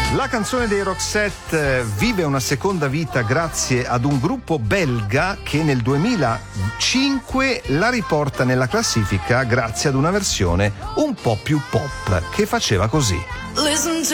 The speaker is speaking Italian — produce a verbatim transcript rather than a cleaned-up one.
La canzone dei Roxette vive una seconda vita grazie ad un gruppo belga che nel duemilacinque la riporta nella classifica grazie ad una versione un po' più pop che faceva così. Listen to